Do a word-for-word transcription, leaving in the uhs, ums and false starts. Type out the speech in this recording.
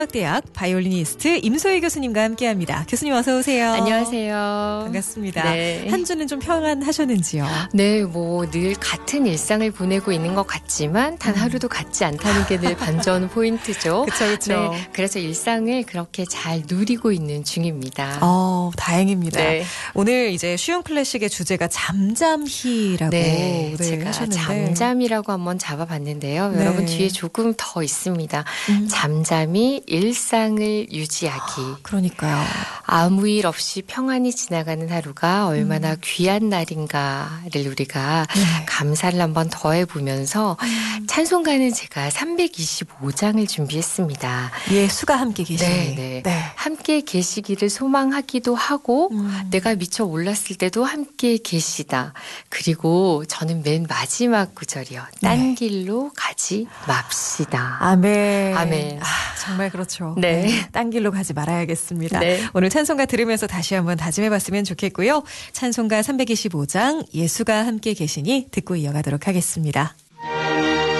대학 바이올리니스트 임소희 교수님과 함께합니다. 교수님 어서 오세요. 안녕하세요. 반갑습니다. 네. 한 주는 좀 평안하셨는지요? 네, 뭐 늘 같은 일상을 보내고 있는 것 같지만 단 하루도 같지 않다는 게 늘 반전 포인트죠. 그렇죠, 그렇죠. 네, 그래서 일상을 그렇게 잘 누리고 있는 중입니다. 어, 다행입니다. 네. 오늘 이제 쉬운 클래식의 주제가 잠잠히라고 네, 네, 제가 하셨는데. 잠잠이라고 한번 잡아봤는데요. 네. 여러분 뒤에 조금 더 있습니다. 음. 잠잠이 일상을 유지하기. 그러니까요. 아무 일 없이 평안히 지나가는 하루가 얼마나 음. 귀한 날인가를 우리가 네. 감사를 한번 더 해보면서 음. 찬송가는 제가 삼백이십오 장을 준비했습니다. 예수가 함께 계시니. 네, 네. 네. 함께 계시기를 소망하기도 하고 음. 내가 미처 몰랐을 때도 함께 계시다. 그리고 저는 맨 마지막 구절이요. 딴 네. 길로 가지 맙시다. 아멘. 아멘. 아, 정말 그렇죠. 네. 네. 딴 길로 가지 말아야겠습니다. 네. 오늘 찬송가 들으면서 다시 한번 다짐해봤으면 좋겠고요. 찬송가 삼백이십오 장 예수가 함께 계시니 듣고 이어가도록 하겠습니다.